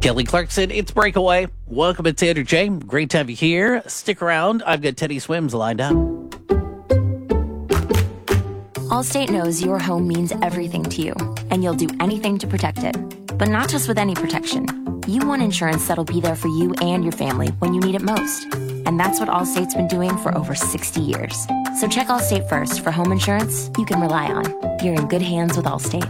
Kelly Clarkson, it's Breakaway. Welcome to Sandra J. Great to have you here. Stick around. I've got Teddy Swims lined up. Allstate knows your home means everything to you, and you'll do anything to protect it. But not just with any protection. You want insurance that'll be there for you and your family when you need it most. And that's what Allstate's been doing for over 60 years. So check Allstate first for home insurance you can rely on. You're in good hands with Allstate.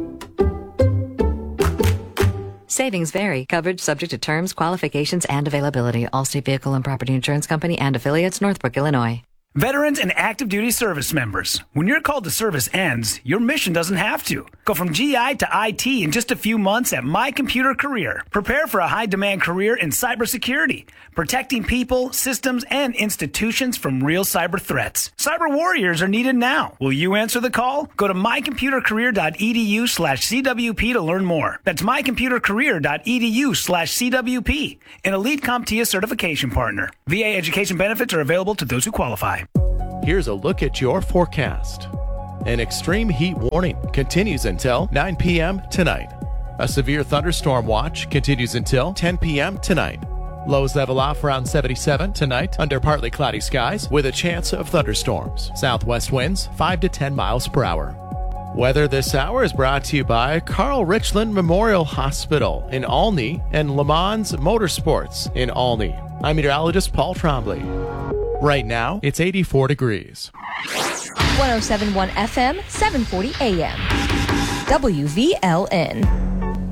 Savings vary. Coverage subject to terms, qualifications, and availability. Allstate Vehicle and Property Insurance Company and affiliates, Northbrook, Illinois. Veterans and active duty service members, when your call to service ends, your mission doesn't have to. Go from GI to IT in just a few months at My Computer Career. Prepare for a high-demand career in cybersecurity, protecting people, systems, and institutions from real cyber threats. Cyber warriors are needed now. Will you answer the call? Go to mycomputercareer.edu/CWP to learn more. That's mycomputercareer.edu/CWP, an elite CompTIA certification partner. VA education benefits are available to those who qualify. Here's a look at your forecast. An extreme heat warning continues until 9 p.m. tonight. A severe thunderstorm watch continues until 10 p.m. tonight. Lows level off around 77 tonight under partly cloudy skies with a chance of thunderstorms. Southwest winds 5 to 10 miles per hour. Weather this hour is brought to you by Carl Richland Memorial Hospital in Olney and Le Mans Motorsports in Olney. I'm meteorologist Paul Trombley. Right now, it's 84 degrees. 107.1 FM, 740 AM. WVLN.